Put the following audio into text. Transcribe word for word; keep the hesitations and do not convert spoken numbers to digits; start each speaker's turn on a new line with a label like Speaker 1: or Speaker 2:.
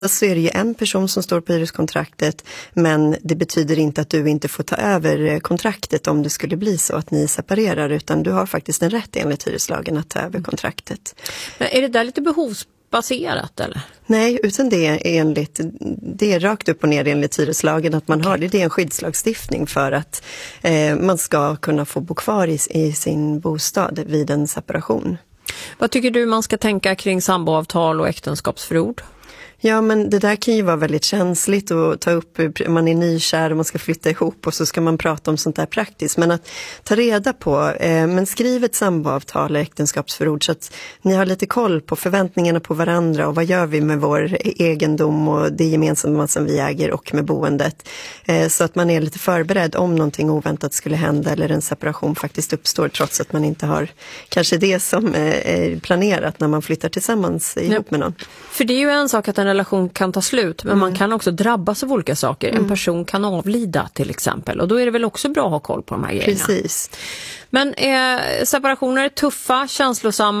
Speaker 1: så är det ju en person som står på hyreskontraktet, men det betyder inte att du inte får ta över kontraktet om det skulle bli så att ni separerar, utan du har faktiskt en rätt enligt hyreslagen att ta över kontraktet.
Speaker 2: Men är det där lite behovsbaserat eller?
Speaker 1: Nej, utan det är enligt, det är rakt upp och ner enligt hyreslagen att man okay. har det. Det är en skyddslagstiftning för att eh, man ska kunna få bo kvar i, i sin bostad vid en separation.
Speaker 2: Vad tycker du man ska tänka kring samboavtal och äktenskapsförord?
Speaker 1: Ja, men det där kan ju vara väldigt känsligt att ta upp, man är nykär och man ska flytta ihop och så ska man prata om sånt där praktiskt. Men att ta reda på, eh, men skriv ett samboavtal eller äktenskapsförord så att ni har lite koll på förväntningarna på varandra och vad gör vi med vår egendom och det gemensamma som vi äger och med boendet. Eh, så att man är lite förberedd om någonting oväntat skulle hända eller en separation faktiskt uppstår trots att man inte har kanske det som är planerat när man flyttar tillsammans ihop ja. med någon.
Speaker 2: För det är ju en sak att en relation kan ta slut, men mm. man kan också drabbas av olika saker. Mm. En person kan avlida till exempel, och då är det väl också bra att ha koll på de här grejerna.
Speaker 1: Precis.
Speaker 2: Men eh, separationer är tuffa, känslosamma.